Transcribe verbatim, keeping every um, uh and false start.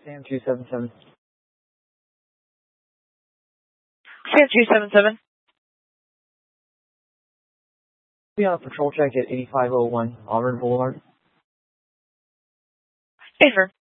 Sam two seven seven. Sam two seven seven. Be on a patrol check at eighty-five oh one Auburn Boulevard. Yes, sir.